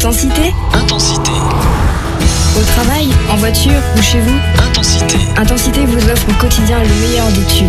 Intensité. Au travail, en voiture ou chez vous. Intensité vous offre au quotidien le meilleur des tubes.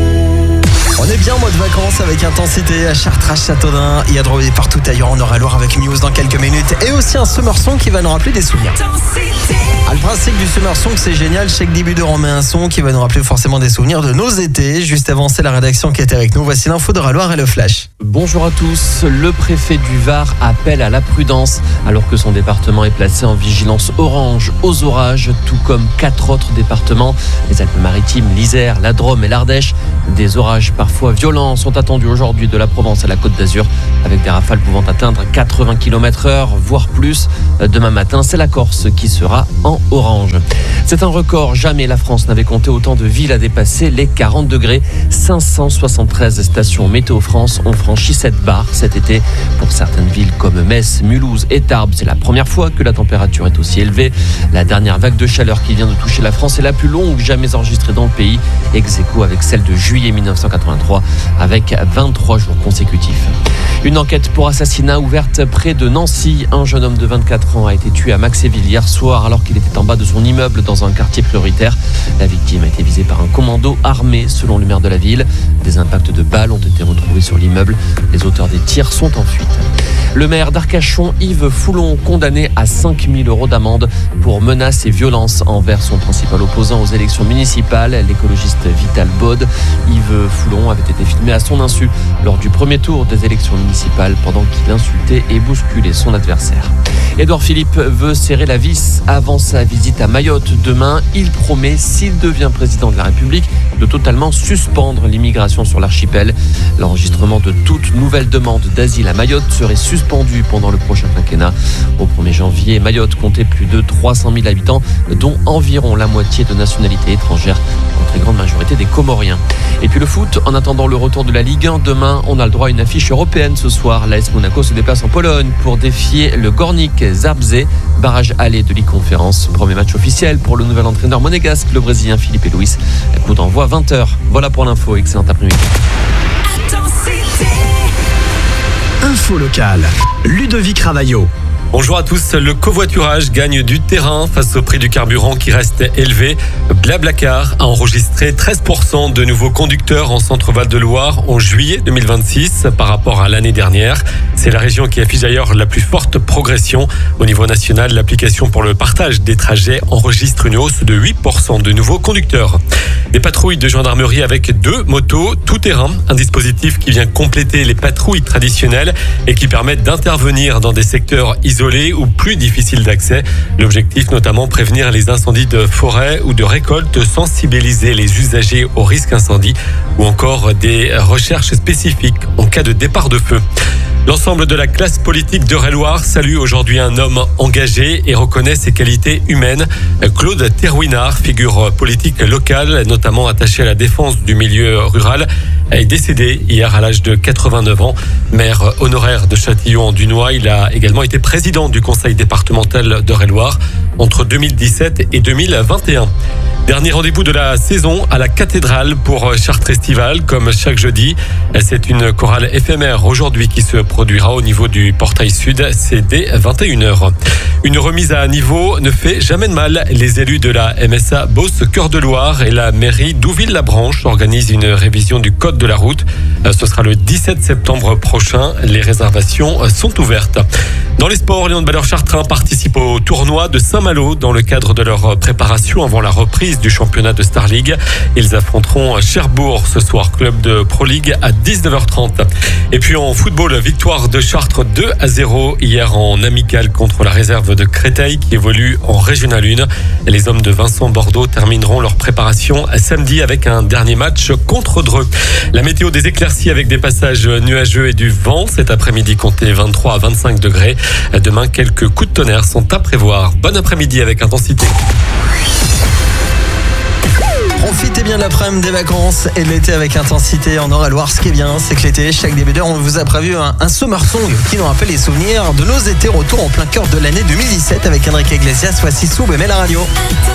On est bien en mode vacances avec Intensité à Chartres, Châteaudun et à Dreux et partout ailleurs en Eure-et-Loire avec Muse dans quelques minutes. Et aussi un Summer Song qui va nous rappeler des souvenirs. Le principe du Summer Song, c'est génial. Chaque début d'heure, on met un son qui va nous rappeler forcément des souvenirs de nos étés. Juste avant, c'est la rédaction qui est avec nous. Voici l'info d'Eure-et-Loire et le flash. Bonjour à tous. Le préfet du Var appelle à la prudence alors que son département est placé en vigilance orange aux orages, tout comme 4 autres départements, les Alpes-Maritimes, l'Isère, la Drôme et l'Ardèche. Des orages parfois violents sont attendus aujourd'hui de la Provence à la Côte d'Azur, avec des rafales pouvant atteindre 80 km/h, voire plus. Demain matin, c'est la Corse qui sera en orange. C'est un record. Jamais la France n'avait compté autant de villes à dépasser les 40 degrés. 573 stations Météo France ont franchi cette barre cet été. Pour certaines villes comme Metz, Mulhouse et Tarbes, c'est la première fois que la température est aussi élevée. La dernière vague de chaleur qui vient de toucher la France est la plus longue jamais enregistrée dans le pays, ex aequo avec celle de juillet 1983, avec 23 jours consécutifs. Une enquête pour assassinat ouverte près de Nancy. Un jeune homme de 24 ans a été tué à Maxéville hier soir alors qu'il était en bas de son immeuble dans un quartier prioritaire. La victime a été visée par un commando armé selon le maire de la ville. Des impacts de balles ont été retrouvés sur l'immeuble. Les auteurs des tirs sont en fuite. Le maire d'Arcachon, Yves Foulon, condamné à 5 000 € d'amende pour menaces et violences envers son principal opposant aux élections municipales, l'écologiste Vital Baude. Yves Foulon avait été filmé à son insu lors du premier tour des élections municipales pendant qu'il insultait et bousculait son adversaire. Édouard Philippe veut serrer la vis avant sa visite à Mayotte demain. Il promet, s'il devient président de la République, de totalement suspendre l'immigration sur l'archipel. L'enregistrement de toute nouvelle demande d'asile à Mayotte serait suspendu pendant le prochain quinquennat. Au 1er janvier, Mayotte comptait plus de 300 000 habitants, dont environ la moitié de nationalité étrangère, en très grande majorité des Comoriens. Et puis le foot, en attendant le retour de la Ligue 1, demain, on a le droit à une affiche européenne ce soir. L'AS Monaco se déplace en Pologne pour défier le Górnik Zabrze, barrage aller de Ligue Conférence. Premier match officiel pour le nouvel entraîneur monégasque, le Brésilien Filipe Luis. Coup d'envoi 20h. Voilà pour l'info. Excellent après-midi. Info locale. Ludovic Ravaillot. Bonjour à tous. Le covoiturage gagne du terrain face au prix du carburant qui reste élevé. Blablacar a enregistré 13% de nouveaux conducteurs en Centre-Val de Loire en juillet 2026 par rapport à l'année dernière. C'est la région qui affiche d'ailleurs la plus forte progression. Au niveau national, l'application pour le partage des trajets enregistre une hausse de 8% de nouveaux conducteurs. Des patrouilles de gendarmerie avec 2 motos tout-terrain, un dispositif qui vient compléter les patrouilles traditionnelles et qui permet d'intervenir dans des secteurs isolés ou plus difficiles d'accès. L'objectif notamment prévenir les incendies de forêt ou de récolte, sensibiliser les usagers au risque incendie ou encore des recherches spécifiques en cas de départ de feu. L'ensemble de la classe politique d'Eure-et-Loire salue aujourd'hui un homme engagé et reconnaît ses qualités humaines. Claude Terwinard, figure politique locale, notamment attaché à la défense du milieu rural, est décédé hier à l'âge de 89 ans. Maire honoraire de Châtillon-en-Dunois, il a également été président du conseil départemental d'Eure-et-Loire entre 2017 et 2021. Dernier rendez-vous de la saison à la cathédrale pour Chartres Estival, comme chaque jeudi. C'est une chorale éphémère aujourd'hui qui se produira au niveau du portail sud. C'est dès 21h. Une remise à niveau ne fait jamais de mal. Les élus de la MSA Beauce Cœur de Loire et la mairie d'Ouville-la-Branche organisent une révision du code de la route. Ce sera le 17 septembre prochain. Les réservations sont ouvertes. Dans les sports, les handballeurs chartrains participent au tournoi de Saint-Malo dans le cadre de leur préparation avant la reprise du championnat de Star League. Ils affronteront Cherbourg ce soir, club de Pro League à 19h30. Et puis en football, victoire de Chartres 2-0 hier en amical contre la réserve de Créteil qui évolue en Régional 1. Les hommes de Vincent Bordeaux termineront leur préparation samedi avec un dernier match contre Dreux. La météo, des éclaircies avec des passages nuageux et du vent. Cet après-midi, comptez 23 à 25 degrés. Demain, quelques coups de tonnerre sont à prévoir. Bon après-midi avec Intensité. Profitez bien de l'après-midi des vacances et de l'été avec Intensité en Eure-et-Loire. Ce qui est bien, c'est que l'été, chaque début d'heure, on vous a prévu un Summer Song qui nous rappelle les souvenirs de nos étés. Retour en plein cœur de l'année 2017 avec Enrique Iglesias. Voici Soub et met la radio.